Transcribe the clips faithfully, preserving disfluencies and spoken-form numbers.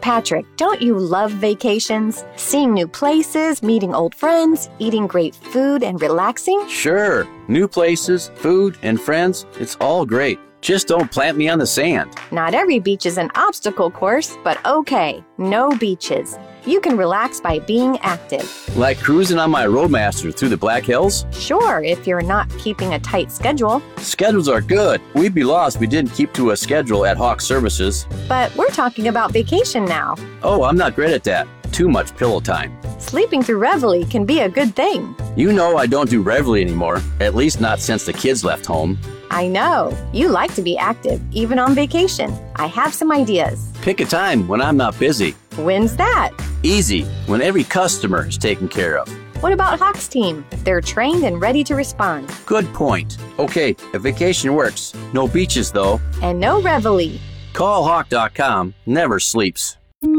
Patrick, don't you love vacations? Seeing new places, meeting old friends, eating great food, and relaxing? Sure. New places, food, and friends, it's all great. Just don't plant me on the sand. Not every beach is an obstacle course, but okay, no beaches. You can relax by being active. Like cruising on my Roadmaster through the Black Hills? Sure, if you're not keeping a tight schedule. Schedules are good. We'd be lost if we didn't keep to a schedule at Hawk Services. But we're talking about vacation now. Oh, I'm not great at that. Too much pillow time. Sleeping through Reveille can be a good thing. You know I don't do Reveille anymore, at least not since the kids left home. I know. You like to be active, even on vacation. I have some ideas. Pick a time when I'm not busy. When's that? Easy, when every customer is taken care of. What about Hawk's team? They're trained and ready to respond. Good point. Okay, if vacation works, no beaches though. And no Reveille. Call hawk dot com, never sleeps.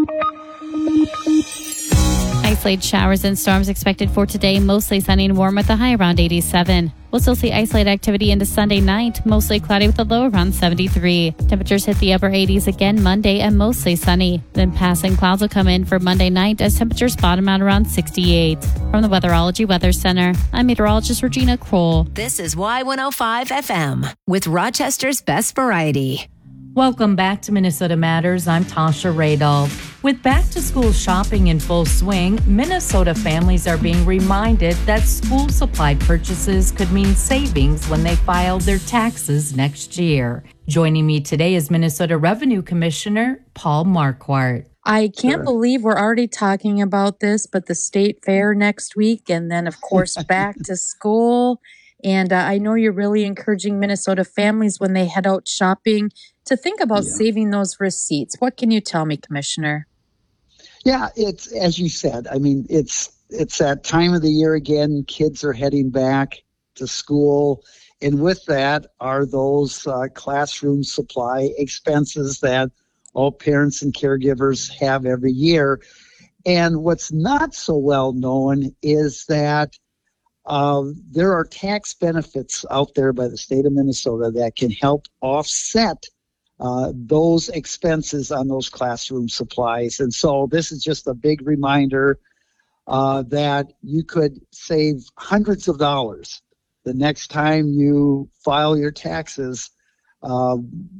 Isolated showers and storms expected for today, mostly sunny and warm with a high around eighty-seven. We'll still see isolated activity into Sunday night, mostly cloudy with a low around seventy-three. Temperatures hit the upper eighties again Monday and mostly sunny. Then passing clouds will come in for Monday night as temperatures bottom out around sixty-eight. From the Weatherology Weather Center, I'm meteorologist Regina Kroll. This is Y one oh five F M with Rochester's Best Variety. Welcome back to Minnesota Matters. I'm Tasha Radel. With back-to-school shopping in full swing, Minnesota families are being reminded that school supply purchases could mean savings when they file their taxes next year. Joining me today is Minnesota Revenue Commissioner Paul Marquardt. I can't Sure. believe we're already talking about this, but the state fair next week, and then, of course, back to school. And uh, I know you're really encouraging Minnesota families when they head out shopping to think about Yeah. saving those receipts. What can you tell me, Commissioner? Yeah, it's as you said. I mean, it's it's that time of the year again. Kids are heading back to school, and with that are those uh, classroom supply expenses that all parents and caregivers have every year. And what's not so well known is that uh, there are tax benefits out there by the state of Minnesota that can help offset Uh, those expenses on those classroom supplies. And so this is just a big reminder uh, that you could save hundreds of dollars the next time you file your taxes uh,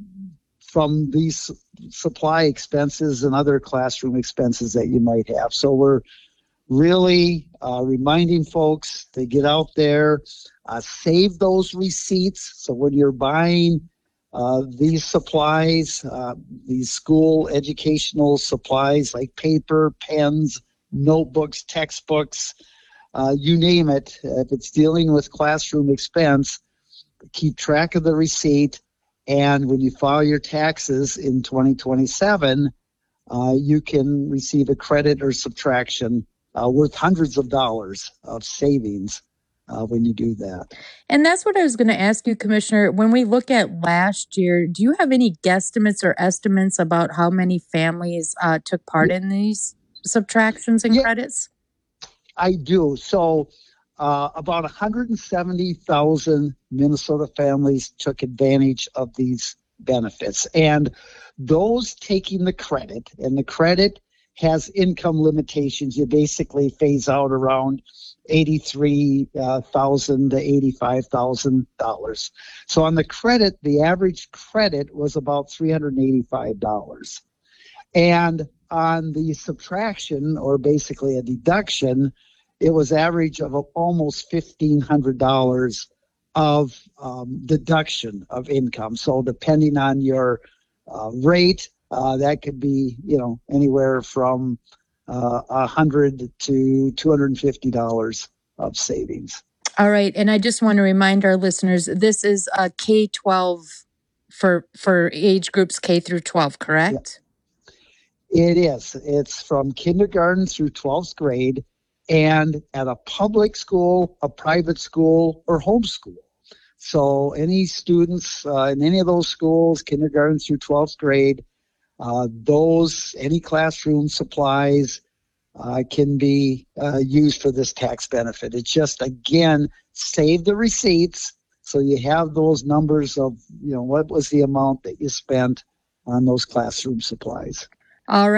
from these supply expenses and other classroom expenses that you might have. So we're really uh, reminding folks to get out there, uh, save those receipts. So when you're buying Uh, these supplies, uh, these school educational supplies like paper, pens, notebooks, textbooks, uh, you name it. If it's dealing with classroom expense, keep track of the receipt. And when you file your taxes in twenty twenty-seven, uh, you can receive a credit or subtraction uh, worth hundreds of dollars of savings Uh, when you do that. And that's what I was going to ask you, Commissioner. When we look at last year, do you have any guesstimates or estimates about how many families uh, took part in these subtractions and Yeah. credits? I do. So uh, about one hundred seventy thousand Minnesota families took advantage of these benefits. And those taking the credit, and the credit has income limitations. You basically phase out around eighty-three thousand to eighty-five thousand dollars. So on the credit, the average credit was about three hundred eighty-five dollars. And on the subtraction, or basically a deduction, it was average of almost fifteen hundred dollars of um, deduction of income. So depending on your uh, rate, uh, that could be, you know, anywhere from uh, one hundred to two hundred fifty dollars of savings. All right. And I just want to remind our listeners, this is a K twelve for for age groups K through twelve, correct? Yeah. It is. It's from kindergarten through twelfth grade, and at a public school, a private school, or homeschool. So any students uh, in any of those schools, kindergarten through twelfth grade, uh, those, any classroom supplies uh, can be uh, used for this tax benefit. It's just, again, save the receipts so you have those numbers of, you know, what was the amount that you spent on those classroom supplies. All right.